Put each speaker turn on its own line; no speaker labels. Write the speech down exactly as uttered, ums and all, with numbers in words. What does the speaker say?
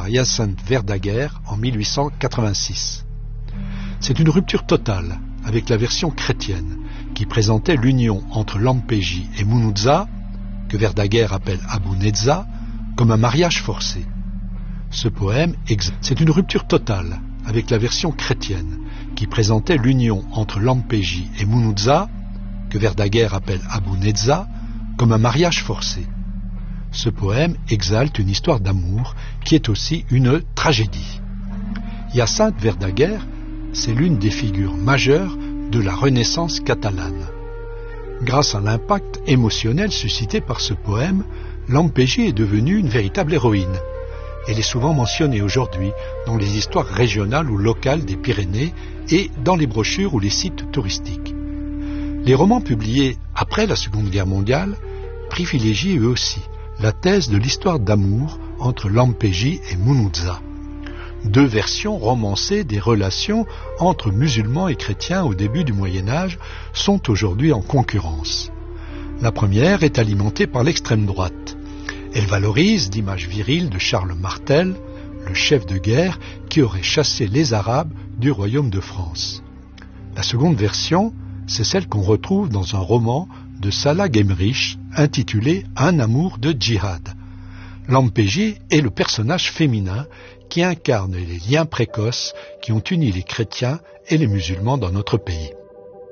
par Hyacinthe Verdaguer en mille huit cent quatre-vingt-six. C'est une rupture totale avec la version chrétienne qui présentait l'union entre Lampegie et Munuza, que Verdaguer appelle Abu Nedza, comme un mariage forcé. Ce poème, c'est une rupture totale avec la version chrétienne qui présentait l'union entre Lampegie et Munuza, que Verdaguer appelle Abu Nedza, comme un mariage forcé. Ce poème exalte une histoire d'amour qui est aussi une tragédie. Hyacinthe Verdaguer, c'est l'une des figures majeures de la Renaissance catalane. Grâce à l'impact émotionnel suscité par ce poème, Lampegie est devenue une véritable héroïne. Elle est souvent mentionnée aujourd'hui dans les histoires régionales ou locales des Pyrénées et dans les brochures ou les sites touristiques. Les romans publiés après la Seconde Guerre mondiale privilégient eux aussi la thèse de l'histoire d'amour entre Lampegie et Munuza. Deux versions romancées des relations entre musulmans et chrétiens au début du Moyen-Âge sont aujourd'hui en concurrence. La première est alimentée par l'extrême droite. Elle valorise l'image virile de Charles Martel, le chef de guerre qui aurait chassé les Arabes du royaume de France. La seconde version, c'est celle qu'on retrouve dans un roman de Salah Gemrich intitulé « Un amour de djihad ». Lampegie est le personnage féminin qui incarne les liens précoces qui ont uni les chrétiens et les musulmans dans notre pays.